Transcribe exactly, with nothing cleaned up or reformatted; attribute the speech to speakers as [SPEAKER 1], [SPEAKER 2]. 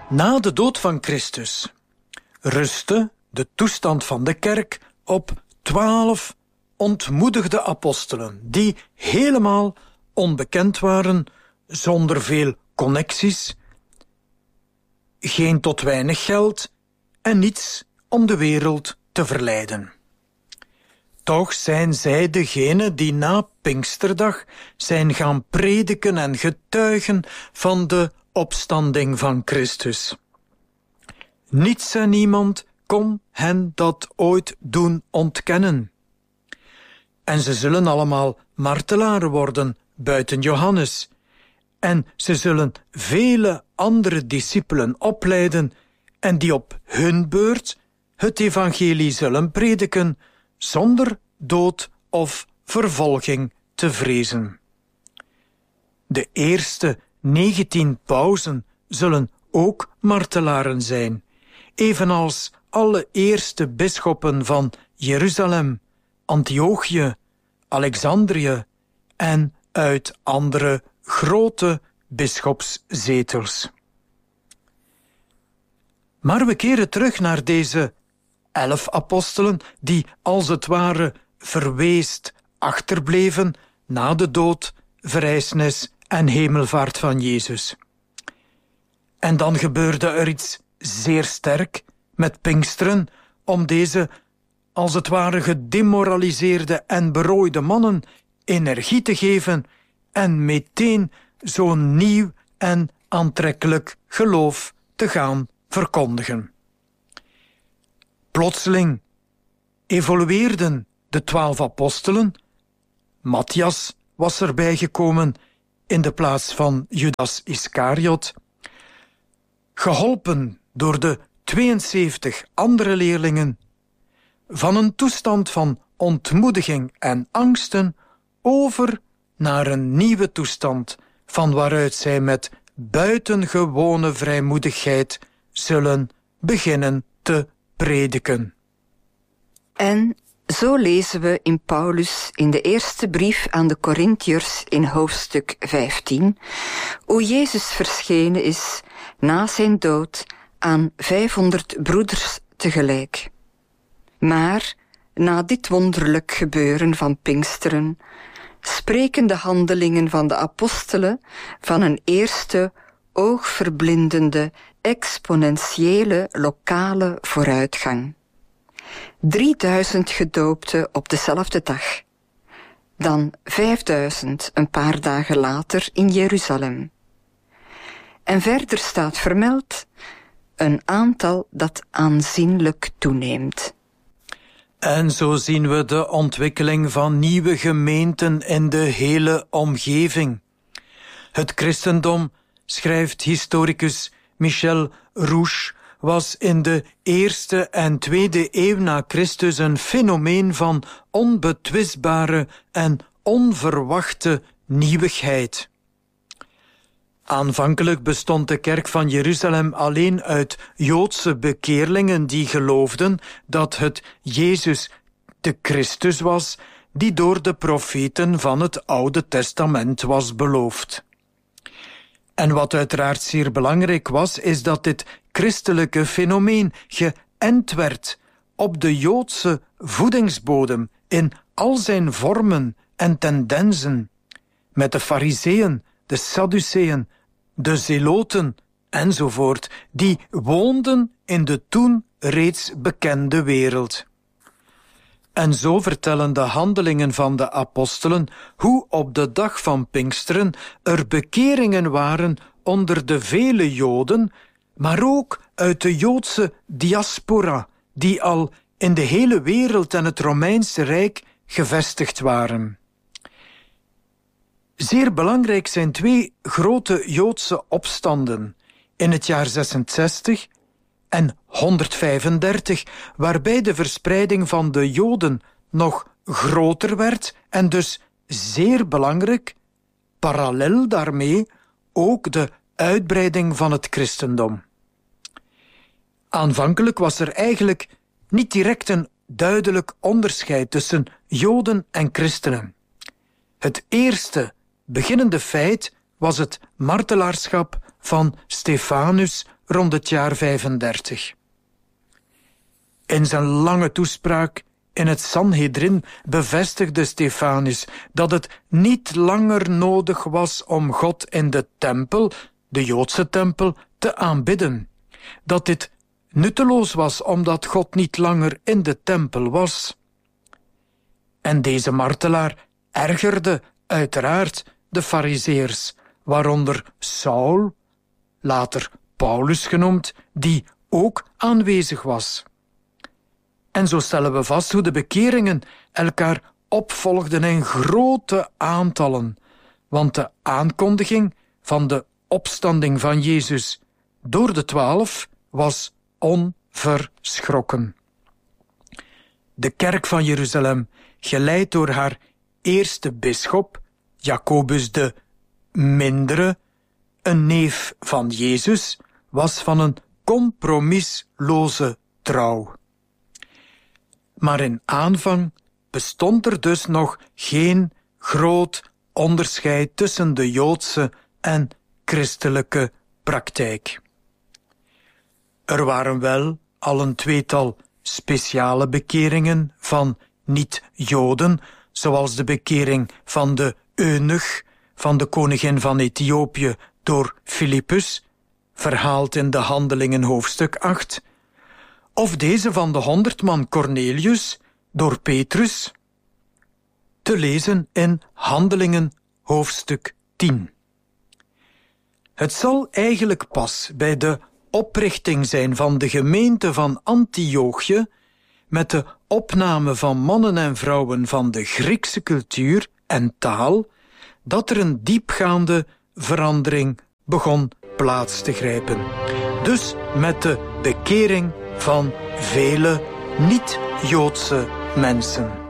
[SPEAKER 1] Na de dood van Christus rustte de toestand van de kerk op twaalf ontmoedigde apostelen, die helemaal onbekend waren, zonder veel connecties, geen tot weinig geld en niets om de wereld te verleiden. Toch zijn zij degenen die na Pinksterdag zijn gaan prediken en getuigen van de opstanding van Christus. Niets en niemand kon hen dat ooit doen ontkennen. En ze zullen allemaal martelaren worden buiten Johannes. En ze zullen vele andere discipelen opleiden en die op hun beurt het evangelie zullen prediken zonder dood of vervolging te vrezen. De eerste negentien pausen zullen ook martelaren zijn, evenals alle eerste bisschoppen van Jeruzalem, Antiochië, Alexandrië en uit andere grote bisschopszetels. Maar we keren terug naar deze elf apostelen die als het ware verweest achterbleven na de dood, verrijzenis en hemelvaart van Jezus. En dan gebeurde er iets zeer sterk met Pinksteren om deze als het ware gedemoraliseerde en berooide mannen energie te geven en meteen zo'n nieuw en aantrekkelijk geloof te gaan verkondigen. Plotseling evolueerden de twaalf apostelen. Matthias was erbij gekomen in de plaats van Judas Iscariot. Geholpen door de tweeënzeventig andere leerlingen, van een toestand van ontmoediging en angsten over naar een nieuwe toestand, van waaruit zij met buitengewone vrijmoedigheid zullen beginnen te prediken.
[SPEAKER 2] En zo lezen we in Paulus in de eerste brief aan de Korintiërs in hoofdstuk vijftien, hoe Jezus verschenen is na zijn dood aan vijfhonderd broeders tegelijk. Maar na dit wonderlijk gebeuren van Pinksteren spreken de handelingen van de apostelen van een eerste oogverblindende, exponentiële lokale vooruitgang. Drieduizend gedoopten op dezelfde dag. Dan vijfduizend een paar dagen later in Jeruzalem. En verder staat vermeld een aantal dat aanzienlijk toeneemt.
[SPEAKER 1] En zo zien we de ontwikkeling van nieuwe gemeenten in de hele omgeving. Het christendom, schrijft historicus Michel Rouche, was in de eerste en tweede eeuw na Christus een fenomeen van onbetwistbare en onverwachte nieuwigheid. Aanvankelijk bestond de kerk van Jeruzalem alleen uit Joodse bekeerlingen die geloofden dat het Jezus de Christus was die door de profeten van het Oude Testament was beloofd. En wat uiteraard zeer belangrijk was, is dat dit christelijke fenomeen geënt werd op de Joodse voedingsbodem in al zijn vormen en tendensen, met de Farizeeën, de Sadduceeën, de Zeloten enzovoort, die woonden in de toen reeds bekende wereld. En zo vertellen de handelingen van de apostelen hoe op de dag van Pinksteren er bekeringen waren onder de vele Joden, maar ook uit de Joodse diaspora, die al in de hele wereld en het Romeinse Rijk gevestigd waren. Zeer belangrijk zijn twee grote Joodse opstanden in het jaar zesenzestig en honderdvijfendertig, waarbij de verspreiding van de Joden nog groter werd en dus zeer belangrijk, parallel daarmee ook de uitbreiding van het christendom. Aanvankelijk was er eigenlijk niet direct een duidelijk onderscheid tussen Joden en christenen. Het eerste beginnende feit was het martelaarschap van Stefanus rond het jaar vijfendertig. In zijn lange toespraak in het Sanhedrin bevestigde Stefanus dat het niet langer nodig was om God in de tempel, de Joodse tempel, te aanbidden. Dat dit nutteloos was omdat God niet langer in de tempel was. En deze martelaar ergerde uiteraard de Farizeërs, waaronder Saul, later Paulus genoemd, die ook aanwezig was. En zo stellen we vast hoe de bekeringen elkaar opvolgden in grote aantallen, want de aankondiging van de opstanding van Jezus door de twaalf was onverschrokken. De kerk van Jeruzalem, geleid door haar eerste bisschop, Jacobus de Mindere, een neef van Jezus, was van een compromisloze trouw. Maar in aanvang bestond er dus nog geen groot onderscheid tussen de Joodse en christelijke praktijk. Er waren wel al een tweetal speciale bekeringen van niet-Joden, zoals de bekering van de eunuch van de koningin van Ethiopië door Filippus, verhaald in de Handelingen hoofdstuk acht, of deze van de honderdman Cornelius door Petrus, te lezen in Handelingen hoofdstuk tien. Het zal eigenlijk pas bij de oprichting zijn van de gemeente van Antiochië, met de opname van mannen en vrouwen van de Griekse cultuur en taal, dat er een diepgaande verandering begon plaats te grijpen. Dus met de bekering van vele niet-Joodse mensen.